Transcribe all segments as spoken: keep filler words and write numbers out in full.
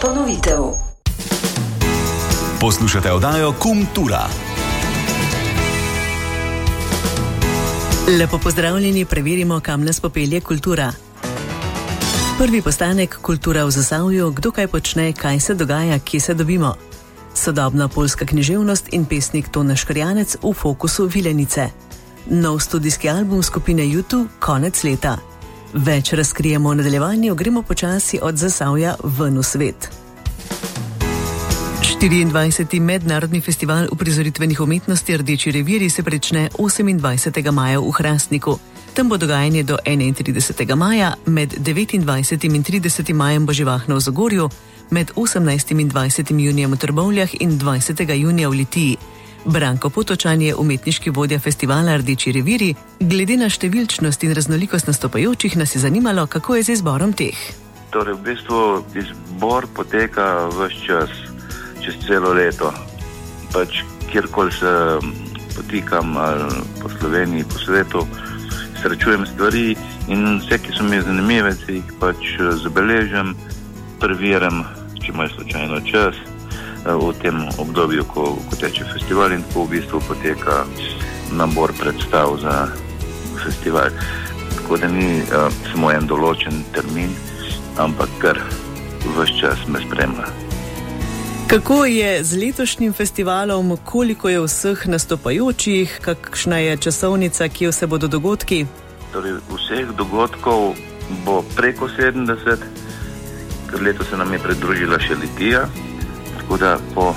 ponovitev. Poslušate oddajo Kultura. Lepo pozdravljeni, preverimo, kam nas popelje kultura. Prvi postanek Kultura v Zasavju, kdo kaj počne, kaj se dogaja, kje se dobimo. Sodobna poljska književnost in pesnik Tone Škrjanec v fokusu Vilenice. Nov studijski album skupine U dva konec leta. Več razkrijemo v nadaljevanju, gremo počasi od Zasavja ven v svet. štiriindvajseti mednarodni festival uprizoritvenih umetnosti Rdeči revirji se prične osemindvajsetega maja v Hrastniku. Tam bo dogajanje do enaintridesetega maja, med devetindvajsetim in tridesetim majem bo živahno v Zagorju, med osemnajstim in dvajsetim junijem v Trbovljah in dvajsetega junija v Litiji. Branko Potočan je umetniški vodja festivala Rdeči revirji. Glede na številčnost in raznolikost nastopajočih nas je zanimalo, kako je z izborom teh. Torej, v bistvu izbor poteka ves čas, čez celo leto. Pač kjerkoli se potikam po Sloveniji, po svetu, srečujem stvari in vse, ki so mi zanimive, se jih pač zabeležim, preverjam, če imajo slučajno čas v tem obdobju, ko, ko teče festival, in ko v bistvu poteka nabor predstav za festival. Tako da ni uh, samo en določen termin, ampak kar ves čas me spremlja. Kako je z letošnjim festivalom, koliko je vseh nastopajočih, kakšna je časovnica, kje vse bodo dogodki? Torej, vseh dogodkov bo preko sedemdeset, ker leto se nam je pridružila še Litija, tako da po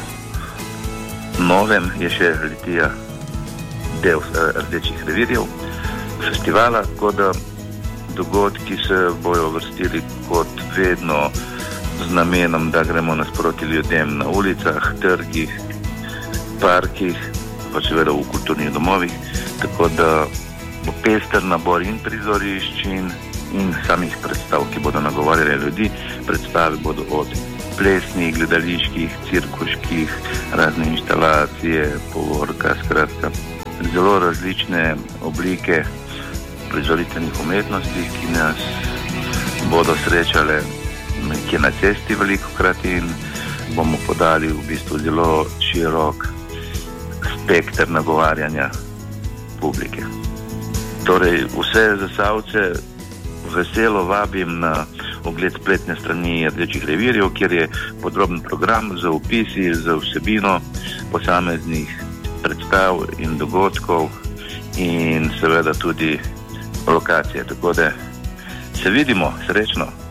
novem je še Litija del Rdečih revirjev festivala, tako da dogodki se bojo vrstili kot vedno z namenom, da gremo nasproti ljudem na ulicah, trgih, parkih, pa seveda v kulturnih domovih, tako da bo pester nabor in prizorišč in, in samih predstav, ki bodo nagovarjali ljudi. Predstave bodo od plesnih, gledaliških, cirkuških, razne inštalacije, povorka, skratka, zelo različne oblike prizoritvenih umetnosti, ki nas bodo srečale nekje na cesti velikokrat in bomo podali v bistvu zelo širok spekter nagovarjanja publike. Torej, vse Zasavce veselo vabim na ogled spletne strani Rdečih revirjev, kjer je podroben program z opisi, z vsebino posameznih predstav in dogodkov in seveda tudi lokacije. Tako da se vidimo, srečno!